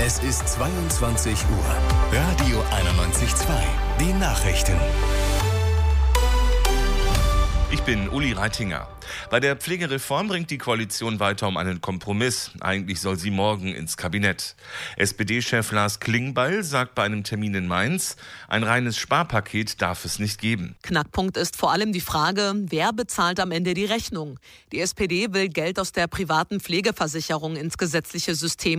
Es ist 22 Uhr. Radio 91.2. Die Nachrichten. Ich bin Uli Reitinger. Bei der Pflegereform ringt die Koalition weiter um einen Kompromiss. Eigentlich soll sie morgen ins Kabinett. SPD-Chef Lars Klingbeil sagt bei einem Termin in Mainz, ein reines Sparpaket darf es nicht geben. Knackpunkt ist vor allem die Frage, wer bezahlt am Ende die Rechnung? Die SPD will Geld aus der privaten Pflegeversicherung ins gesetzliche System